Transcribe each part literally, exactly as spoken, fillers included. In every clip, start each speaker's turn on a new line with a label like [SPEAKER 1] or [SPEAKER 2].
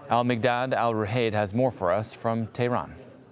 [SPEAKER 1] Al-Migdad Al-Ruhaid has more for us from Tehran.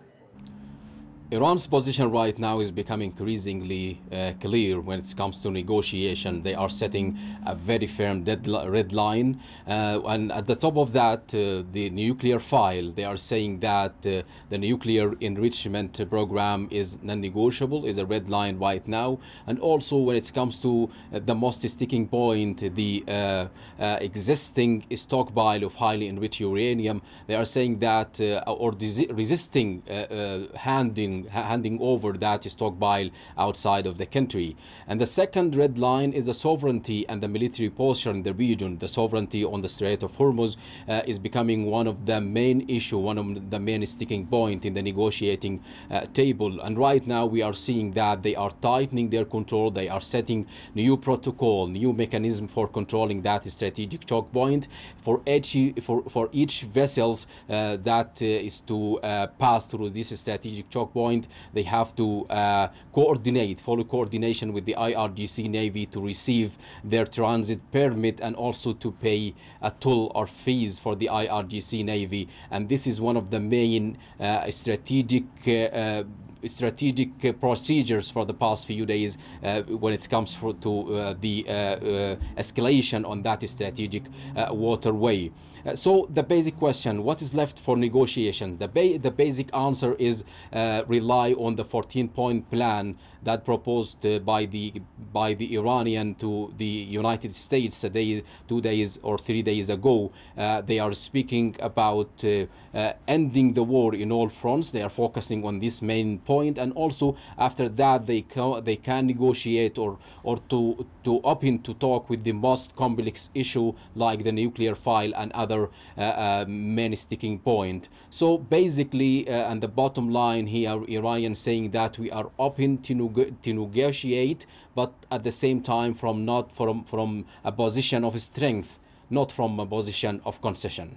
[SPEAKER 2] Iran's position right now is becoming increasingly uh, clear when it comes to negotiation. They are setting a very firm deadli- red line. Uh, and at the top of that, uh, the nuclear file, they are saying that uh, the nuclear enrichment program is non-negotiable, is a red line right now. And also when it comes to uh, the most sticking point, the uh, uh, existing stockpile of highly enriched uranium, they are saying that, uh, or desi- resisting uh, uh, handing handing over that stockpile outside of the country. And the second red line is the sovereignty and the military posture in the region. The sovereignty on the Strait of Hormuz uh, is becoming one of the main issue, one of the main sticking point in the negotiating uh, table. And right now we are seeing that they are tightening their control. They are setting new protocol, new mechanism for controlling that strategic choke point for each for for each vessels uh, that uh, is to uh, pass through this strategic choke point. They have to uh, coordinate, follow coordination with the I R G C Navy to receive their transit permit and also to pay a toll or fees for the I R G C Navy. And this is one of the main uh, strategic uh, uh, strategic uh, procedures for the past few days uh, when it comes for, to uh, the uh, uh, escalation on that strategic uh, waterway. Uh, so the basic question, what is left for negotiation? The, ba the basic answer is uh, rely on the fourteen point plan that proposed uh, by the by the Iranian to the United States a day, two days or three days ago. Uh, they are speaking about uh, uh, ending the war in all fronts. They are focusing on this main point, and also after that they can they can negotiate or or to to open to talk with the most complex issue like the nuclear file and other uh, uh, main sticking point. So basically, uh, and the bottom line here, Iranian saying that we are open to negotiate to negotiate, but at the same time from not from from a position of strength, not from a position of concession.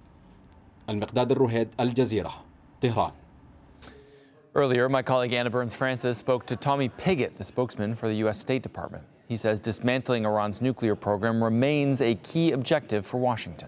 [SPEAKER 2] Al-Migdad Al-Ruhaid, Al Jazeera, Tehran.
[SPEAKER 1] Earlier, my colleague Anna Burns-Francis spoke to Tommy Pigott, the spokesman for the U S State Department. He says dismantling Iran's nuclear program remains a key objective for Washington.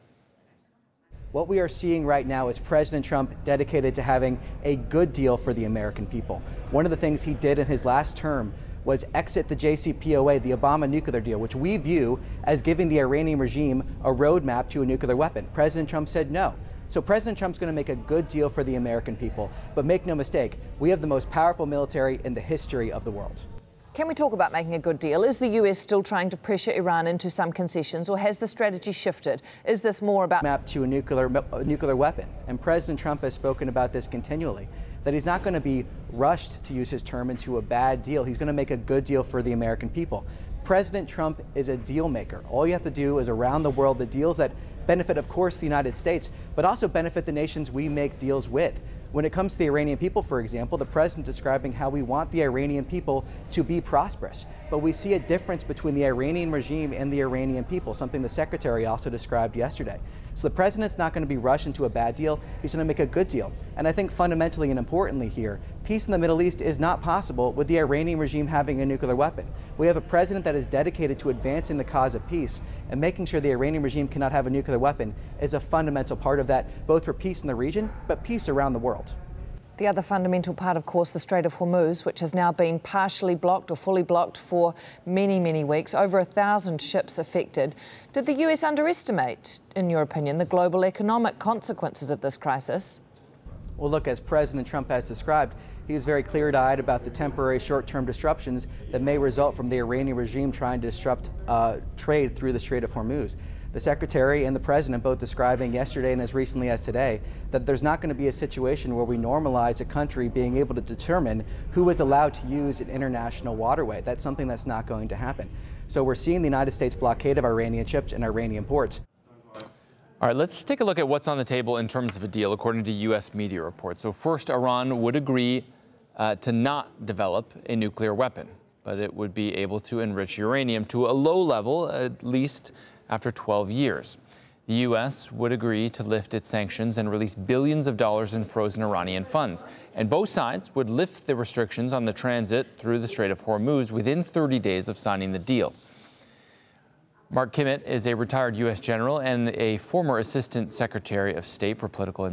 [SPEAKER 3] What we are seeing right now is President Trump dedicated to having a good deal for the American people. One of the things he did in his last term was exit the J C P O A, the Obama nuclear deal, which we view as giving the Iranian regime a roadmap to a nuclear weapon. President Trump said no. So President Trump's going to make a good deal for the American people. But make no mistake, we have the most powerful military in the history of the world.
[SPEAKER 4] Can we talk about making a good deal? Is the U S still trying to pressure Iran into some concessions, or has the strategy shifted? Is this more about
[SPEAKER 3] map to a nuclear a nuclear weapon? And President Trump has spoken about this continually, that he's not going to be rushed, to use his term, into a bad deal. He's going to make a good deal for the American people. President Trump is a deal maker. All you have to do is around the world the deals that benefit, of course, the United States, but also benefit the nations we make deals with. When it comes to the Iranian people, for example, the president describing how we want the Iranian people to be prosperous. But we see a difference between the Iranian regime and the Iranian people, something the secretary also described yesterday. So the president's not going to be rushed into a bad deal. He's going to make a good deal. And I think fundamentally and importantly here, peace in the Middle East is not possible with the Iranian regime having a nuclear weapon. We have a president that is dedicated to advancing the cause of peace, and making sure the Iranian regime cannot have a nuclear weapon is a fundamental part of that, both for peace in the region, but peace around the world.
[SPEAKER 4] the other fundamental part, of course, the Strait of Hormuz, which has now been partially blocked or fully blocked for many, many weeks, over a thousand ships affected. Did the U S underestimate, in your opinion, the global economic consequences of this crisis?
[SPEAKER 3] Well, look, as President Trump has described, he was very clear-eyed about the temporary short-term disruptions that may result from the Iranian regime trying to disrupt uh, trade through the Strait of Hormuz. The Secretary and the President both describing yesterday and as recently as today that there's not going to be a situation where we normalize a country being able to determine who is allowed to use an international waterway. That's something that's not going to happen. So we're seeing the United States blockade of Iranian ships and Iranian ports.
[SPEAKER 1] All right, let's take a look at what's on the table in terms of a deal, according to U S media reports. So first, Iran would agree uh, to not develop a nuclear weapon, but it would be able to enrich uranium to a low level, at least after twelve years. The U S would agree to lift its sanctions and release billions of dollars in frozen Iranian funds. And both sides would lift the restrictions on the transit through the Strait of Hormuz within thirty days of signing the deal. Mark Kimmitt is a retired U S general and a former Assistant Secretary of State for Political